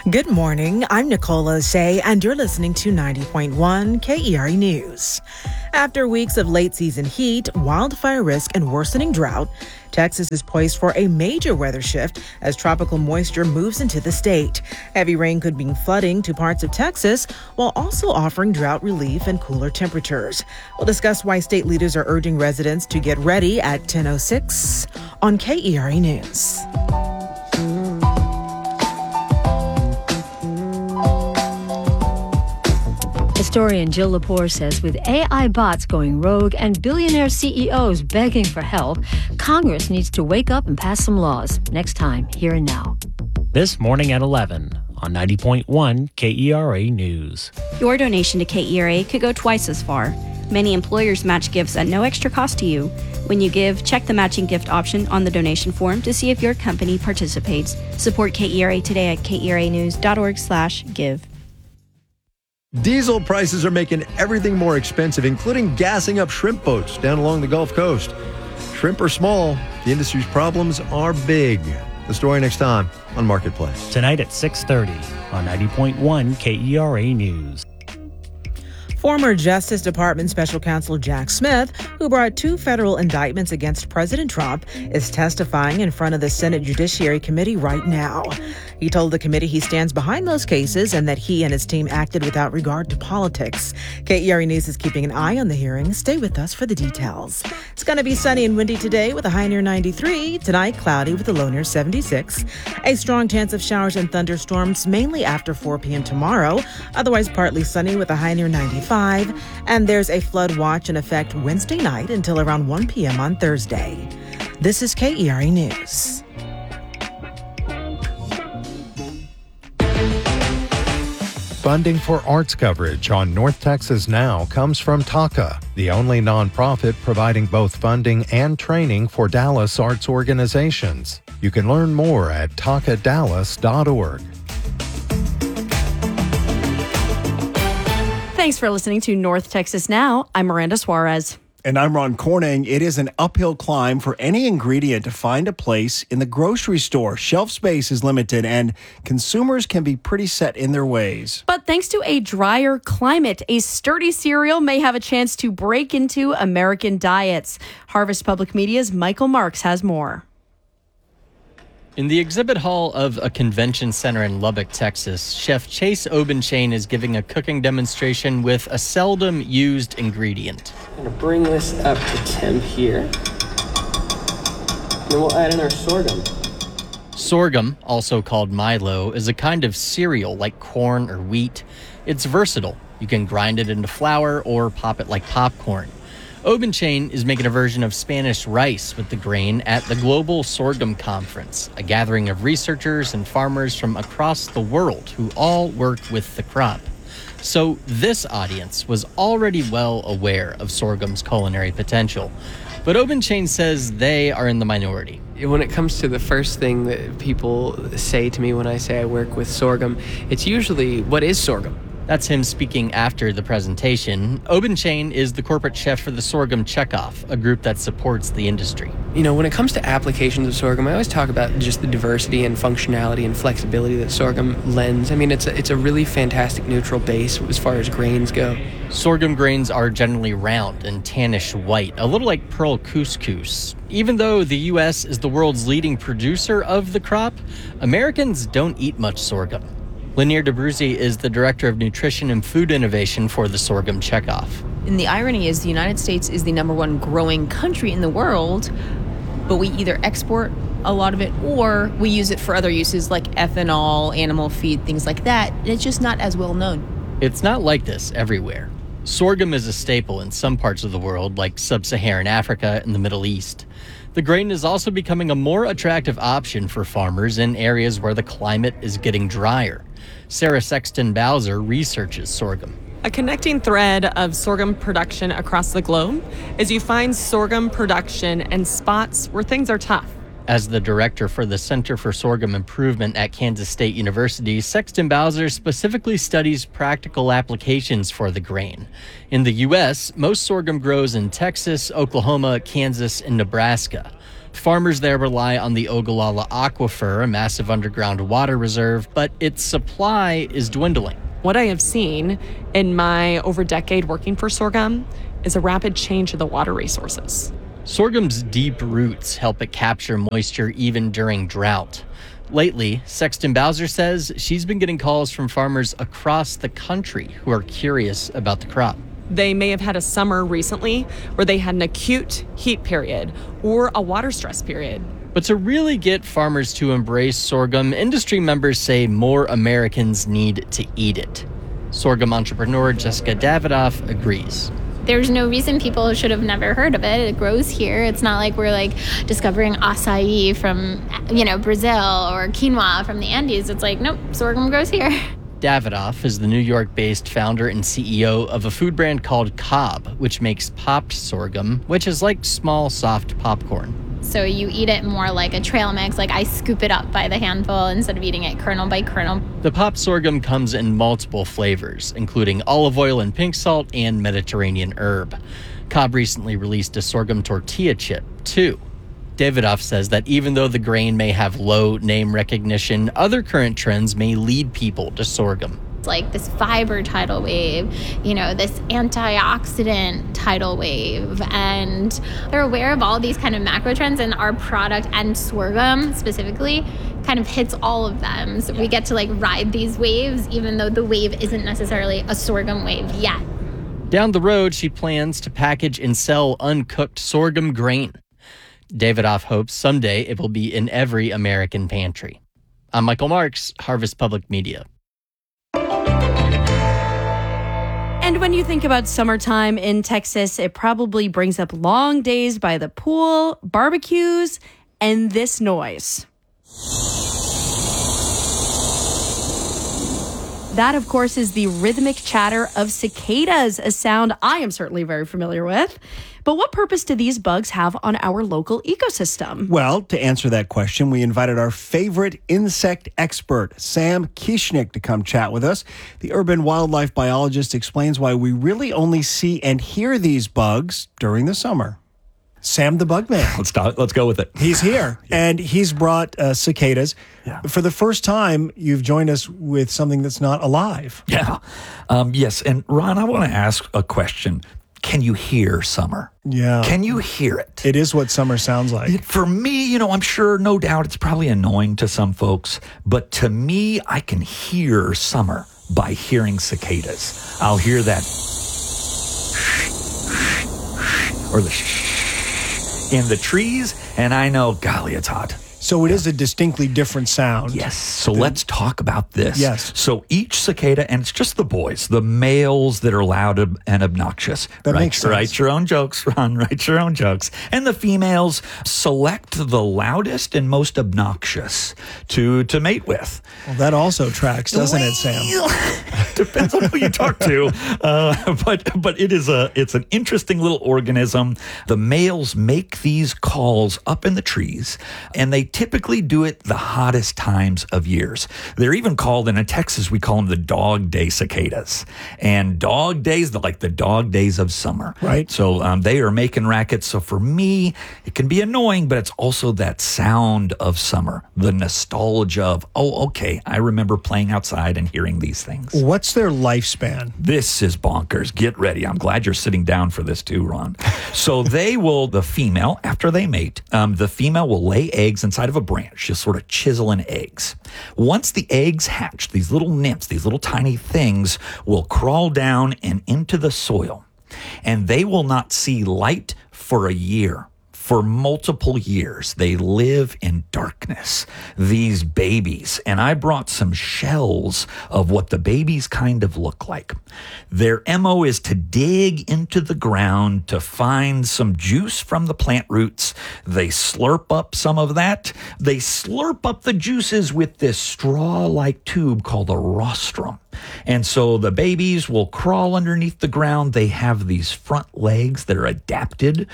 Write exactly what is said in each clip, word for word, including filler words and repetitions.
Good morning. I'm Nicole O'Shea, and you're listening to ninety point one K E R A News. After weeks of late-season heat, wildfire risk, and worsening drought, Texas is poised for a major weather shift as tropical moisture moves into the state. Heavy rain could mean flooding to parts of Texas, while also offering drought relief and cooler temperatures. We'll discuss why state leaders are urging residents to get ready at ten oh six on K E R A News. Historian Jill Lepore says with A I bots going rogue and billionaire C E Os begging for help, Congress needs to wake up and pass some laws. Next time, Here and Now. This morning at eleven on ninety point one K E R A News. Your donation to K E R A could go twice as far. Many employers match gifts at no extra cost to you. When you give, check the matching gift option on the donation form to see if your company participates. Support K E R A today at K E R A news dot org slash give. Diesel prices are making everything more expensive, including gassing up shrimp boats down along the Gulf Coast. Shrimp are small. The industry's problems are big. The story next time on Marketplace. Tonight at six thirty on ninety point one K E R A News. Former Justice Department Special Counsel Jack Smith, who brought two federal indictments against President Trump, is testifying in front of the Senate Judiciary Committee right now. He told the committee he stands behind those cases and that he and his team acted without regard to politics. K E R A News is keeping an eye on the hearing. Stay with us for the details. It's going to be sunny and windy today with a high near ninety-three. Tonight, cloudy with a low near seventy-six. A strong chance of showers and thunderstorms mainly after four p.m. tomorrow. Otherwise, partly sunny with a high near ninety-five. And there's a flood watch in effect Wednesday night until around one p.m. on Thursday. This is K E R A News. Funding for arts coverage on North Texas Now comes from TACA, the only nonprofit providing both funding and training for Dallas arts organizations. You can learn more at taca dallas dot org. Thanks for listening to North Texas Now. I'm Miranda Suarez. And I'm Ron Corning. It is an uphill climb for any ingredient to find a place in the grocery store. Shelf space is limited, and consumers can be pretty set in their ways. But thanks to a drier climate, a sturdy cereal may have a chance to break into American diets. Harvest Public Media's Michael Marks has more. In the exhibit hall of a convention center in Lubbock, Texas, Chef Chase Obenchain is giving a cooking demonstration with a seldom used ingredient. I'm going to bring this up to temp here. Then we'll add in our sorghum. Sorghum, also called Milo, is a kind of cereal like corn or wheat. It's versatile. You can grind it into flour or pop it like popcorn. Obenchain is making a version of Spanish rice with the grain at the Global Sorghum Conference, a gathering of researchers and farmers from across the world who all work with the crop. So this audience was already well aware of sorghum's culinary potential, but Obenchain says they are in the minority. When it comes to the first thing that people say to me when I say I work with sorghum, it's usually, what is sorghum? That's him speaking after the presentation. Obenchain is the corporate chef for the Sorghum Checkoff, a group that supports the industry. You know, when it comes to applications of sorghum, I always talk about just the diversity and functionality and flexibility that sorghum lends. I mean, it's a, it's a really fantastic neutral base as far as grains go. Sorghum grains are generally round and tannish white, a little like pearl couscous. Even though the U S is the world's leading producer of the crop, Americans don't eat much sorghum. Lanier DeBruzzi is the Director of Nutrition and Food Innovation for the Sorghum Checkoff. And the irony is the United States is the number one growing country in the world, but we either export a lot of it or we use it for other uses like ethanol, animal feed, things like that. And it's just not as well known. It's not like this everywhere. Sorghum is a staple in some parts of the world, like sub-Saharan Africa and the Middle East. The grain is also becoming a more attractive option for farmers in areas where the climate is getting drier. Sarah Sexton Bowser researches sorghum. A connecting thread of sorghum production across the globe is you find sorghum production in spots where things are tough. As the director for the Center for Sorghum Improvement at Kansas State University, Sexton Bowser specifically studies practical applications for the grain. In the U S, most sorghum grows in Texas, Oklahoma, Kansas, and Nebraska. Farmers there rely on the Ogallala Aquifer, a massive underground water reserve, but its supply is dwindling. What I have seen in my over decade working for sorghum is a rapid change in the water resources. Sorghum's deep roots help it capture moisture even during drought. Lately, Sexton Bowser says she's been getting calls from farmers across the country who are curious about the crop. They may have had a summer recently where they had an acute heat period or a water stress period. But to really get farmers to embrace sorghum, industry members say more Americans need to eat it. Sorghum entrepreneur Jessica Davidoff agrees. There's no reason people should have never heard of it. It grows here. It's not like we're like discovering acai from, you know, Brazil or quinoa from the Andes. It's like, nope, sorghum grows here. Davidoff is the New York-based founder and C E O of a food brand called Cobb, which makes popped sorghum, which is like small, soft popcorn. So you eat it more like a trail mix, like I scoop it up by the handful instead of eating it kernel by kernel. The popped sorghum comes in multiple flavors, including olive oil and pink salt and Mediterranean herb. Cobb recently released a sorghum tortilla chip, too. Davidoff says that even though the grain may have low name recognition, other current trends may lead people to sorghum. It's like this fiber tidal wave, you know, this antioxidant tidal wave, and they're aware of all these kind of macro trends, and our product and sorghum specifically kind of hits all of them. So we get to like ride these waves, even though the wave isn't necessarily a sorghum wave yet. Down the road, she plans to package and sell uncooked sorghum grain. Davidoff hopes someday it will be in every American pantry. I'm Michael Marks, Harvest Public Media. And when you think about summertime in Texas, it probably brings up long days by the pool, barbecues, and this noise. That, of course, is the rhythmic chatter of cicadas, a sound I am certainly very familiar with. But what purpose do these bugs have on our local ecosystem? Well, to answer that question, we invited our favorite insect expert, Sam Kieschnick, to come chat with us. The urban wildlife biologist explains why we really only see and hear these bugs during the summer. Sam the Bugman. Let's talk, let's go with it. He's here, yeah. And he's brought uh, cicadas. Yeah. For the first time, you've joined us with something that's not alive. Yeah. Um, yes, and Ron, I want to ask a question. Can you hear summer? Yeah. Can you hear it? It is what summer sounds like. It, for me, you know, I'm sure, no doubt, it's probably annoying to some folks, but to me, I can hear summer by hearing cicadas. I'll hear that or the in the trees, and I know, golly, it's hot. So it yeah. is a distinctly different sound. Yes. So the, let's talk about this. Yes. So each cicada, and it's just the boys, the males that are loud and obnoxious. That write, makes sense. Write your own jokes, Ron. Write your own jokes. And the females select the loudest and most obnoxious to, to mate with. Well, that also tracks, doesn't it, Sam? Depends on who you talk to. Uh, but but it is a it's an interesting little organism. The males make these calls up in the trees, and they typically do it the hottest times of years. They're even called, in Texas, we call them the dog day cicadas. And dog days, they're like the dog days of summer. Right. So um, they are making rackets. So for me, it can be annoying, but it's also that sound of summer, the nostalgia of, oh, okay, I remember playing outside and hearing these things. What's their lifespan? This is bonkers. Get ready. I'm glad you're sitting down for this too, Ron. So they will, the female, after they mate, um, the female will lay eggs inside of a branch, just sort of chiseling eggs. Once the eggs hatch, these little nymphs, these little tiny things will crawl down and into the soil, and they will not see light for a year. For multiple years, they live in darkness, these babies. And I brought some shells of what the babies kind of look like. Their M O is to dig into the ground to find some juice from the plant roots. They slurp up some of that. They slurp up the juices with this straw-like tube called a rostrum. And so the babies will crawl underneath the ground. They have these front legs that are adapted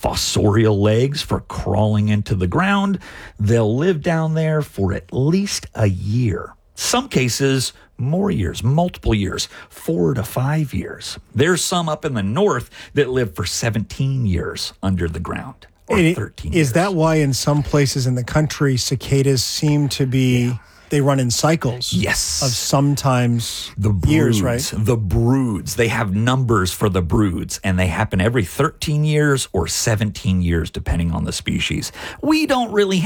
fossorial legs for crawling into the ground. They'll live down there for at least a year. Some cases, more years, multiple years, four to five years. There's some up in the north that live for seventeen years under the ground, or And it- thirteen Is years. that why in some places in the country, cicadas seem to be, they run in cycles? Yes. Of sometimes the broods, years, right? The broods. They have numbers for the broods, and they happen every thirteen years or seventeen years, depending on the species. We don't really